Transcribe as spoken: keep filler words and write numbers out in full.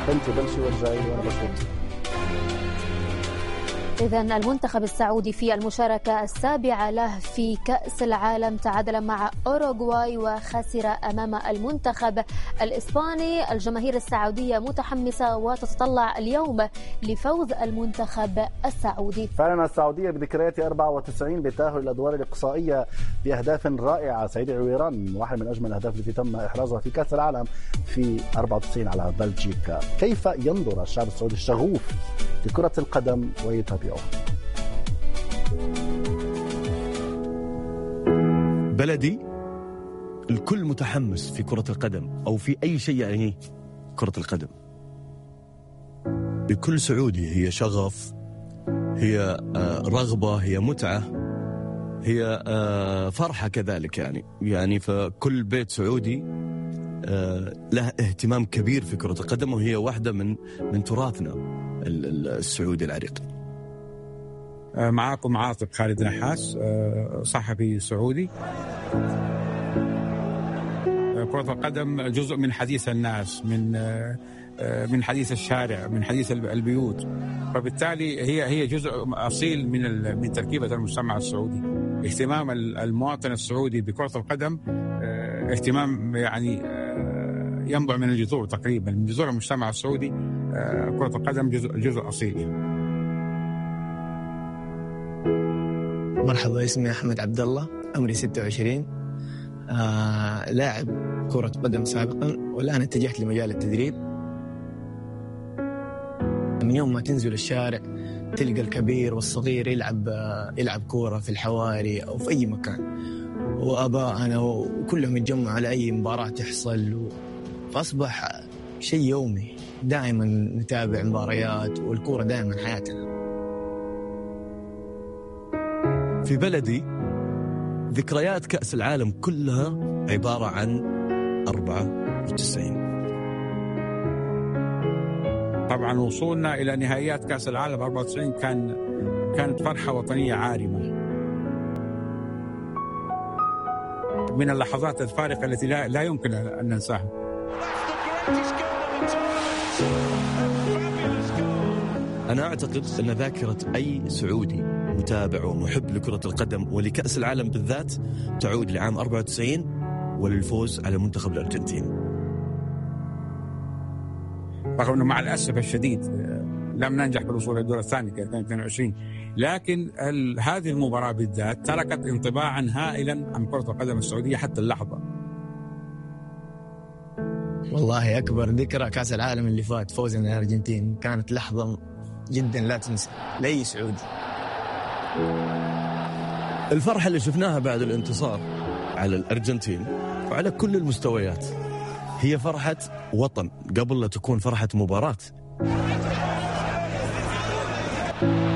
انت بلشي ورجعي وانا بشوف. إذن المنتخب السعودي في المشاركة السابعة له في كأس العالم تعادل مع أوروغواي وخسر أمام المنتخب الإسباني. الجماهير السعودية متحمسة وتتطلع اليوم لفوز المنتخب السعودي. فعلا السعودية بذكريات أربعة وتسعين بالتأهل الأدوار الإقصائية بأهداف رائعة. سعيد عويران واحد من أجمل الأهداف التي تم إحرازها في كأس العالم في أربعة وتسعين على بلجيكا. كيف ينظر الشعب السعودي الشغوف لكرة القدم ويتابعه؟ بلدي الكل متحمس في كرة القدم أو في أي شيء يعني كرة القدم. بكل سعودي هي شغف، هي رغبة، هي متعة، هي فرحة كذلك. يعني يعني فكل بيت سعودي له اهتمام كبير في كرة القدم، وهي واحدة من من تراثنا السعودي العريق. معاكم عاطف خالد نحاس، صحفي سعودي. كرة القدم جزء من حديث الناس، من من حديث الشارع، من حديث البيوت، فبالتالي هي هي جزء أصيل من من تركيبة المجتمع السعودي. اهتمام المواطن السعودي بكرة القدم اهتمام يعني ينبع من الجذور، تقريبا من جذور المجتمع السعودي. كرة القدم جزء جزء أصيل. مرحبا، اسمي أحمد عبد الله، عمري ستة وعشرين، آه لاعب كرة قدم سابقا، والآن اتجهت لمجال التدريب. من يوم ما تنزل الشارع تلقى الكبير والصغير يلعب يلعب كورة في الحواري أو في أي مكان، وآباءنا وكلهم يتجمعوا على أي مباراة تحصل، فأصبح شيء يومي. دائما نتابع مباريات، والكورة دائما حياتنا. في بلدي ذكريات كأس العالم كلها عبارة عن أربعة وتسعين. طبعا وصولنا إلى نهائيات كأس العالم أربعة وتسعين كان كانت فرحة وطنية عارمة، من اللحظات الفارقة التي لا, لا يمكن أن ننساها. أنا أعتقد أن ذاكرة أي سعودي متابع ومحب لكرة القدم ولكأس العالم بالذات تعود لعام أربعة وتسعين وللفوز على منتخب الأرجنتين. رغم أنه مع الأسف الشديد لم ننجح بالوصول للدور الثاني في ألفين واثنين وعشرين، لكن هذه المباراة بالذات تركت انطباعا هائلا عن كرة القدم السعودية حتى اللحظة. والله أكبر ذكرى كأس العالم اللي فات، فوزنا الأرجنتين، كانت لحظة جدا لا تنسى لأي سعودي. الفرحة اللي شفناها بعد الانتصار على الأرجنتين وعلى كل المستويات هي فرحة وطن قبل لا تكون فرحة مباراة.